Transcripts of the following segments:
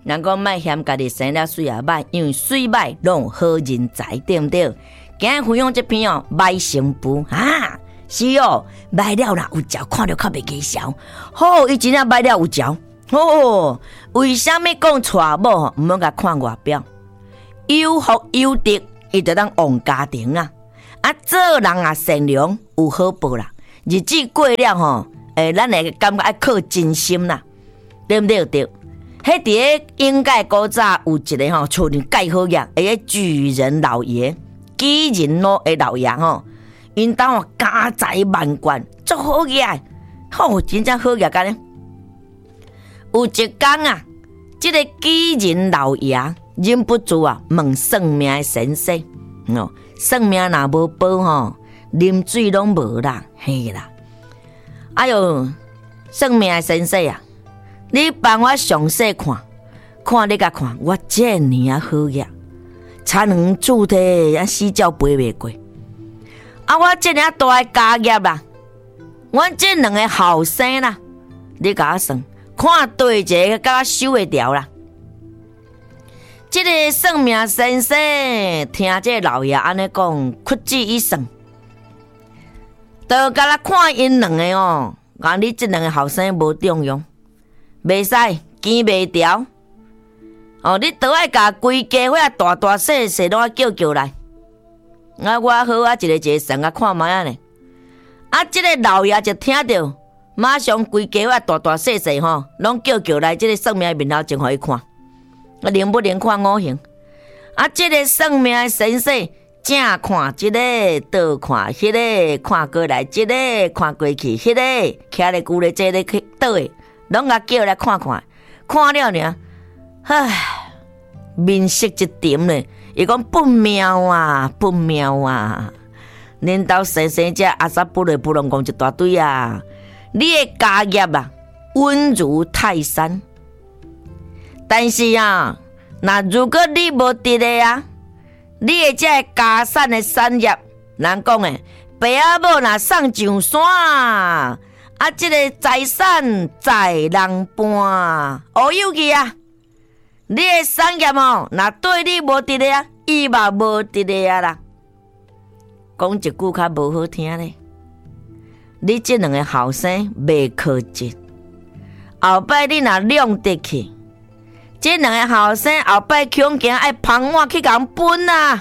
人讲莫嫌家己生了水也歹，因为水歹拢有好人才，对毋对？今日分享这篇哦，麦成补啊，是哦，麦了啦有嚼，看着较袂计笑。好，伊真正麦了有嚼。哦，为什么讲娶某毋通甲看外表？有福有德，伊就当旺家庭啊！啊，做人也善良，有好报啦。日子过了吼，咱会感觉爱靠真心啦，对毋对？对。迄伫个应该古早有一个吼，厝里盖好业，个巨人老爷，巨人咯的老爷吼，因兜家财万贯，足好业，吼，真正好业干呢。有一天啊，这个巨人老爷忍不住啊，问算命的先生，算命若无报吼，啉水拢无啦，嘿啦。哎哟，算命的先生啊，你帮我详细看，看你甲看，我这年啊好业，田园主题啊死鸟飞袂过，啊我这样大的家业啦，我这两个后生啦，你甲我算。看对一个，甲我收会掉啦。这个算命先生听这老爷安尼讲，屈指一算，就甲咱看因两个哦，讲你这两个后生无重用，袂使见袂调。哦，你倒爱甲规家伙大大细细拢叫来。啊，我好啊，一个算啊看卖啊呢。啊，这个老爷就听到。马上规家伙大大细细吼，拢叫来这个算命的面头前互伊看，啊灵不灵看五行，啊这个算命的先生正看这个，倒看迄个，看过来这个，看过去迄个，徛咧久咧这个倒的，拢甲叫来看看，看了呢，唉，面色一沉咧，伊讲不妙啊，不妙啊，恁兜先生这阿萨不来不拢讲一大堆啊。你的家业啊，稳如泰山。但是啊，那如果你无得的啊，你的这家产的产业，人讲的，爸阿母若送上山，啊，这个财产在人搬，哦有去啊！你的产业哦，若对你无得的啊，伊嘛无得的啊啦。讲一句较无好听咧。你这两个后生袂可惜，后摆你若亮得去，这两个后生后摆恐惊爱帮我去共分啊！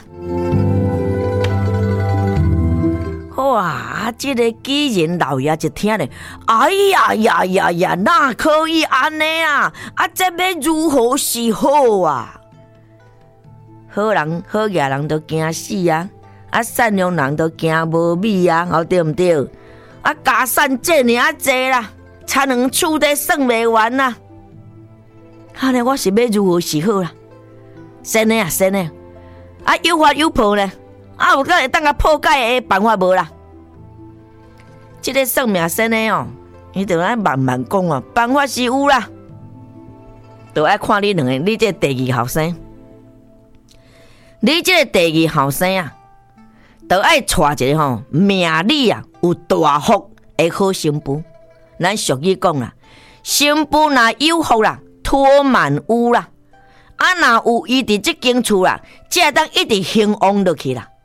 哇！这个巨人老爷就听咧，哎呀呀呀呀，哪可以安尼啊？啊，这要如何是好啊？好人好业人都惊死啊！啊，善良人都惊无美啊！好对毋对？啊，家产这尔济啦，田园厝地算袂完啦。安尼我是要如何是好啦？先呢啊，先呢，啊有法有破呢，啊有个会当甲破解的办法无啦？这个算命先呢哦，伊就爱慢慢讲哦，办法是有啦，就爱看你两个，你这第二后生，你这第二后生啊。都爱娶一个吼命里啊有大福的好新妇。咱俗语讲啦，新妇若有福啦，托满屋啦，啊若有伊伫这间厝啦，才当一直兴旺落去啦。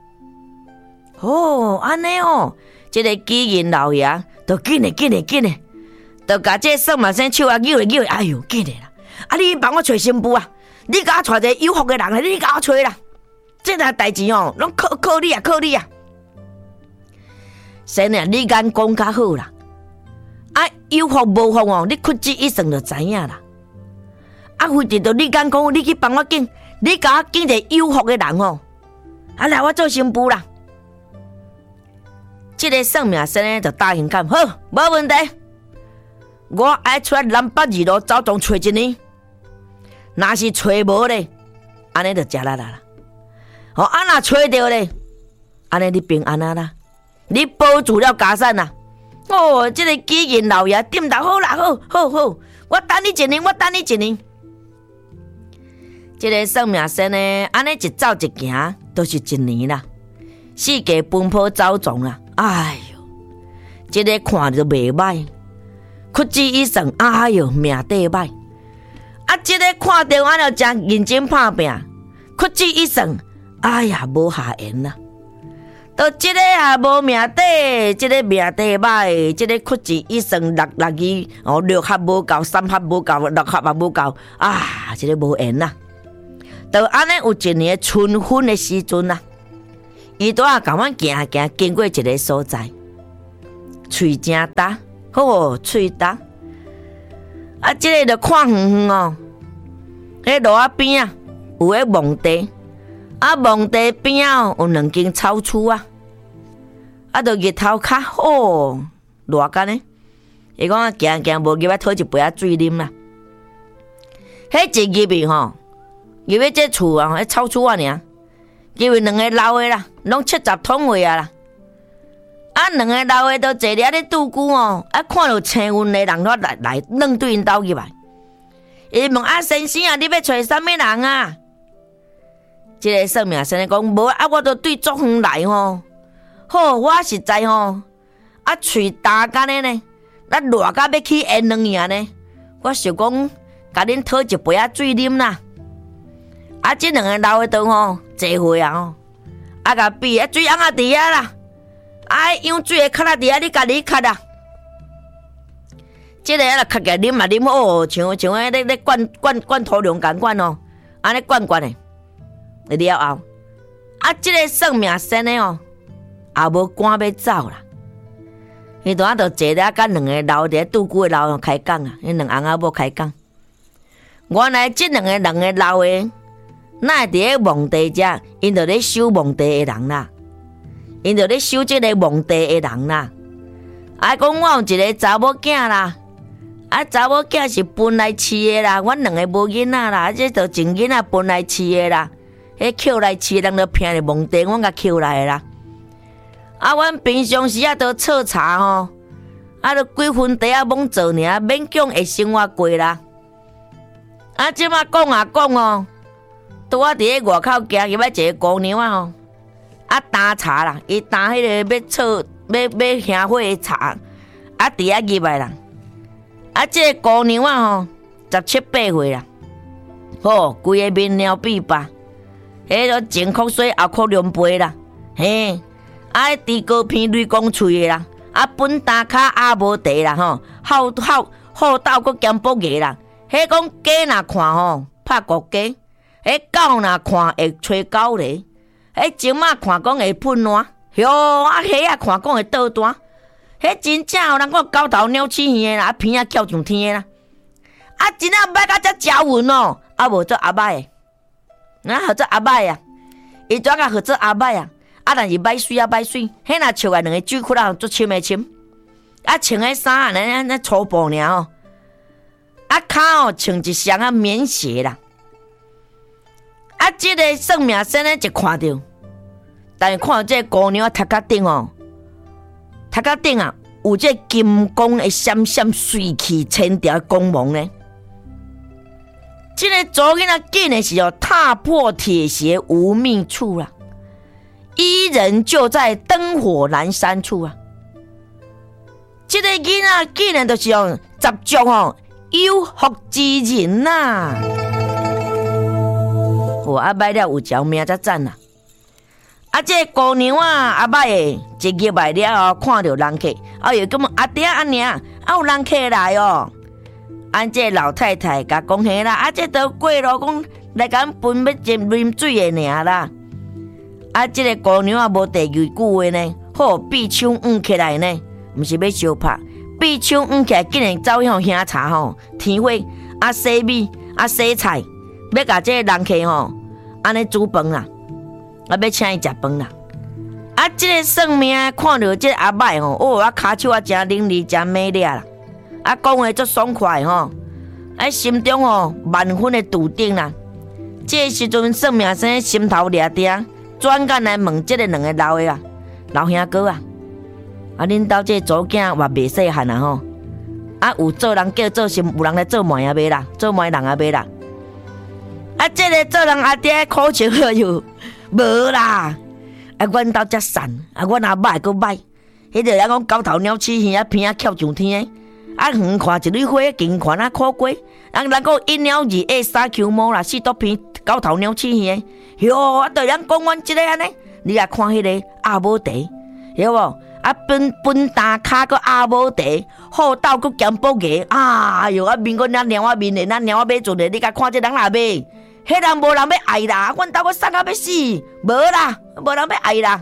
哦，安尼哦，这个巨人老爷都紧嘞，都甲这算命先手啊扭咧，哎呦，紧嘞啦！啊，你帮我找新妇啊，你甲我找一个有福的人，你甲我找啦。这件代志哦，拢靠你啊！先啊，你眼讲较好啦。啊，有福无福哦，你屈指一算就知影啦。啊，非得到你眼讲，你去帮我拣，你甲我拣一个有福的人哦。啊，来我做新妇啦。这个算命先生就答应讲好，无问题。我爱出来南北二路走动找一年，若是找无咧，安尼就食啦啦。哦，啊若找到咧，安尼你平安啊啦，你保住了家产啦。哦，这个巨人老爷点头好啦，好，我等你一年，这个算命先呢，安尼一走一行都是一年啦，四界奔波走总啦。哎哟，这个看着袂歹，屈指一算，哎哟，命底歹。 啊，即个看到安尼真认真拍拼，屈指一算，哎呀，无下缘啦。都即个也无命底，即个命底歹，即个屈指一算六字哦，6合无够，3合无够，6合也无够啊，即个无缘啦。就安尼有一年春分的时阵啊，伊拄啊甲阮行经过一个所在，喙真大，喙大。啊，即个就看远远哦，迄路仔边啊有迄蒙地。啊，蒙地边啊有2间草厝啊，啊，就日头较好，热干呢。伊讲行无入来讨一杯水啉啦。迄一入去吼，入去这厝啊，迄草厝啊尔，入去2个老的啦，拢70桶位啊啦。啊，2个老的都坐伫咧拄久哦，啊，看到青云的人来软对因兜入来。伊问啊，先生啊，你要找啥物人啊？即个算命先生讲无啊，我都对足远来吼。好，我实在吼啊，喙大干的呢，咱热甲要去缘两样呢。我想讲，甲恁讨一杯水啉啦。啊，即2个老的都吼坐会啊吼，啊甲比啊水翁啊伫遐啦，啊养水的壳啊伫遐，你家己壳啊。即个啊壳起来啉嘛啉哦，像迄咧灌土龙共款哦，安尼灌的。了后，啊，即个算命先的哦，也无赶要走啦。伊拄仔就坐咧，甲2个老伫拄久的老开讲啊，迄2翁仔某开讲。原来即2个老的，哪会伫咧蒙地遮？因就咧收蒙地的人啦，因就咧收即个蒙地的人啦。啊，讲我有一个查某囝啦，啊，查某囝是分来饲的啦，阮2个无囡仔啦，即就真囡仔分来饲的啦。迄捡来饲人就骗咧蒙地，阮甲捡来的啦。啊，阮平常时啊都测查吼，啊，都几分地啊罔做尔，勉强会生活过啦。啊，即马讲哦，拄啊伫咧外口行入来一个姑娘啊吼，啊打茶啦，伊打迄个要测要香火的茶，啊伫遐入来啦。啊，即个姑娘啊吼，17、18岁啦，吼，规个面了比白。迄个前哭水后哭凉杯啦，嘿，啊，猪膏片雷公喙的啦，啊，本大卡也无地啦吼，好斗搁兼补牙啦。迄讲鸡若看吼，拍国鸡；迄狗若看会吹狗咧；迄จิ้仔看讲会喷烂，哟，啊，虾啊看讲会倒单。迄真正有人讲狗头鸟鼠耳啦，啊，鼻仔翘上天的啦。啊，真正歹甲遮招运哦，啊，无做阿歹的。啊，合做阿歹啊！伊怎个合做阿歹啊？啊，但是歹水啊，歹水，迄若笑来2个水窟啦，足深的深。啊，穿个衫那粗布尔哦。啊，脚哦穿一双啊棉鞋啦。啊，即个算命先生就看到，但是看到这个姑娘头壳顶哦，头壳顶啊有这金光的闪闪水气千条光芒呢。这个左囡仔紧的时候，踏破铁鞋无觅处啦，伊人就在灯火阑珊处啊。这个囡仔紧的就是哦，十足哦有福之人呐。我阿歹了有条命才赞啦。啊，这个姑娘啊，阿歹的一入来了后，看到人客，啊又讲阿爹阿娘，啊有人客来哦。安这老太太甲讲嘿啦，啊这都过路讲来甲分要啉水的尔啦。啊，这个姑娘啊无第二句话呢，好闭手起来呢，毋是要相拍，闭手起来竟然走向乡茶吼，添火啊洗米啊洗菜，要甲这个人客吼安尼煮饭啦，啊要请伊食饭啦。啊，这个算命看到这个阿歹吼，哦啊骹手啊真伶俐真美丽啦。啊，讲话足爽快吼，啊，心中吼万分的笃定啦。这时阵算命先生心头掠定，转眼来问这个2个老的啊，老兄哥啊，啊，恁兜这祖囝也袂细汉啊吼，啊，有做人叫做有人来做媒啊袂啦，做媒人啊袂啦。啊，这个做人阿爹苦笑呵哟，无啦。啊，阮兜遮瘦，啊，阮阿歹佫歹，迄个人讲狗头鸟鼠耳啊，鼻仔翘上天的。 啊，远看一蕊花，近看啊苦瓜。人讲一鸟二下三球毛啦，四肚皮九头鸟鼠耳。哟，啊，对人讲阮即个安尼，你也看迄个阿母茶，晓无？啊，本大卡个阿母茶，好斗个咸宝鸡。哎哟，啊面个那猫仔面的，那猫仔买准的，你甲看这人哪买？迄人无人要爱啦，阮兜个瘦到要死，无啦，无人要爱啦。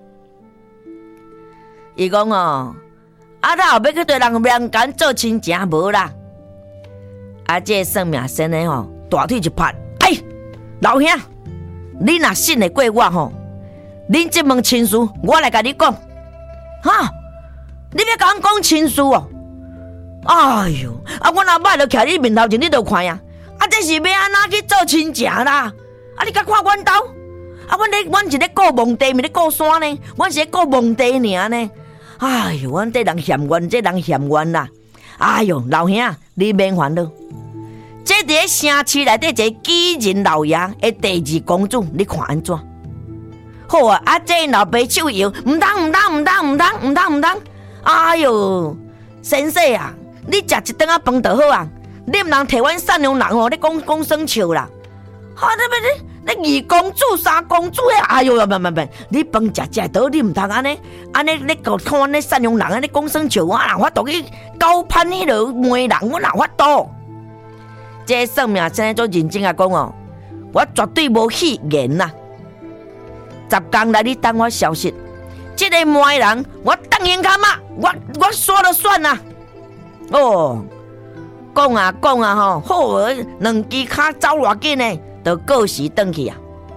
伊讲哦，啊，他后要去对人间做亲情无啦。啊，这算命先生吼，大腿一拍，哎，老兄，你若信得过我吼，恁这门亲事，我来甲你讲，哈，你要甲我讲亲事哦？哎哟，啊，我若摆就徛你面头前，你就看呀。啊，这是要安怎去做亲情啦？啊，你甲看阮兜，啊，阮是咧顾墓地，毋是咧顾山呢，阮是咧顾墓地尔呢。哎哟，阮这人嫌冤，这人嫌冤啦！哎哟，老兄，你免烦恼。这伫咧城市内底一个寄人老爷的第二公主，你看安怎？好啊！啊，这老爸手摇，唔通！哎哟，先生啊，你食一顿啊饭就好啊！你唔通摕阮善良人哦，你讲生笑啦！啊，你二公主、三公主诶！哎哟，别，你饭食倒，你唔通安尼，你看阮咧善良人安尼讲生笑，我哪法度去高攀迄落媒人，我哪法度？这算命先生做认真啊讲哦，我绝对无戏言呐！10天来你等我消息，这个媒人我当然卡嘛，我说了算呐！哦，讲啊吼，好2支骹走偌紧呢，就过时转去啊！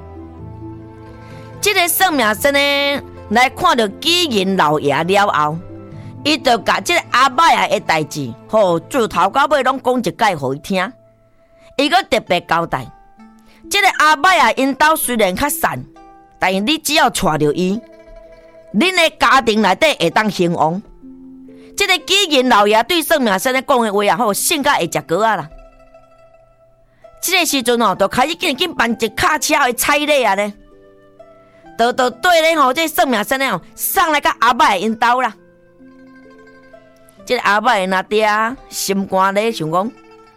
这个算命先生来看到寄人老爷了后，伊就甲这个阿伯爷的代志，吼，自头到尾拢讲一概互伊听。伊个特别交代，这个阿伯爷因兜虽然较散，但是你只要带着伊，恁的家庭内底会当兴旺。这个寄人老爷对算命先生讲的话啊，好性格会食果啊啦。这个时阵哦，就开始紧办一卡车的彩礼啊咧，对咧吼，这算命先生哦送来甲阿伯爷因兜啦。这个阿伯爷那爹心肝咧想讲。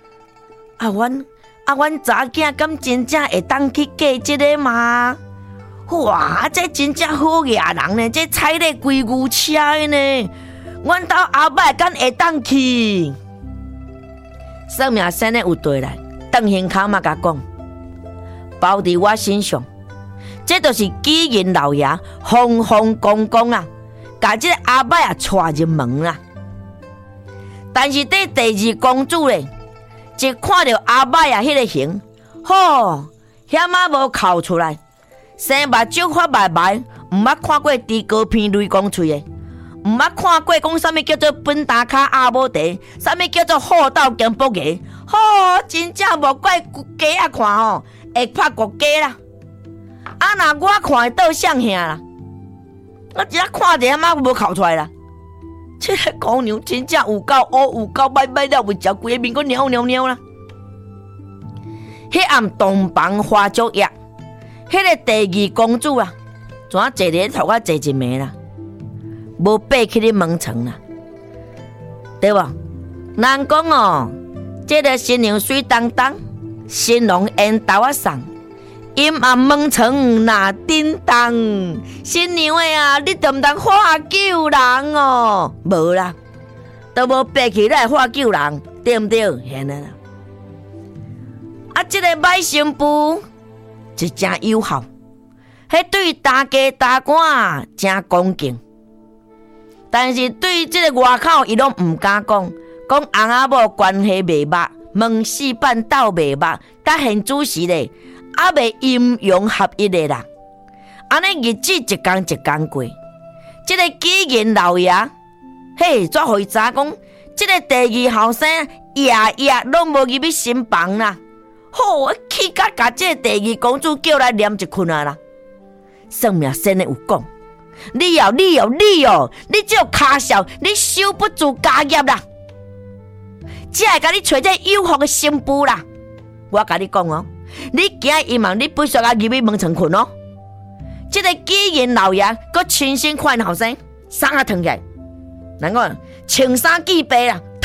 阮查囝敢真正会当去嫁这个吗？哇，这真正好野人呢！这彩礼规牛车的呢，阮兜阿伯敢会当去？算命先生有对来，邓行卡嘛甲讲，包伫我身上，这就是寄人老爷风公公啊，甲这个阿伯也带入门啦。但是第2公主咧。一看到阿伯爷迄个形，吼，险啊无哭出来，生目睭发白，毋捌看过猪膏片雷公喙的，毋捌看过讲啥物叫做本大卡阿母茶，啥物叫做好斗咸卜鸡，吼，真正无怪鸡啊看吼，会拍国鸡啦。啊，若我看会倒像兄啦，我只看者险啊无哭出来啦。这个姑娘真正有够乌，有够歹了，为食规个面个尿啦。迄暗洞房花烛夜，迄个第2公主啊，怎坐咧头我坐一暝啦，无爬去咧门床啦，对无？人讲哦，这个新娘水当当，新郎烟斗啊送。阴暗门床那叮当，新娘的啊，你都唔当喝酒人哦，无啦，都无爬起来喝酒人，对唔对？现在啦，啊，这个买新妇是真友好，迄对大家大官真恭敬，但是对这个外口伊拢唔敢讲，讲翁仔某关系袂捌，门四板斗袂捌，甲现主时咧。还未阴阳合一的啦，安尼日子一天过，这个寄人老爷，嘿，怎会知讲？这个第2后生夜拢无入去新房啦，好，气甲这个第2公主叫来念一困啊啦。算命先生有讲，你只有卡笑，你守不住家业啦，只会甲你找这有福的新妇啦。我甲你讲哦。你今日伊望你不需要入去门床困哦。这个寄人老爷，佮亲身看后生，衫啊脱起来，人讲穿衫系白啦，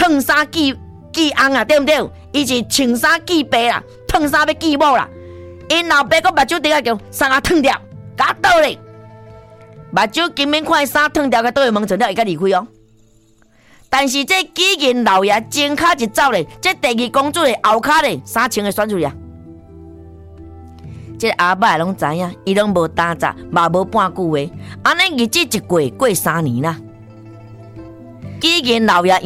烫衫记翁啊，对不对？伊是穿衫记爸啦，烫衫要记某啦。因老爸个目睭顶下叫衫啊烫掉，甲倒咧。目睭根本看衫烫掉，甲倒去门诊了，伊甲离开哦。但是这几件老爷前脚一走咧，这第二公主的后脚咧，衫穿会选出来。这阿伯拢知影，伊拢无打杂，嘛无半句话，安尼日子一过3年啦。几件老爷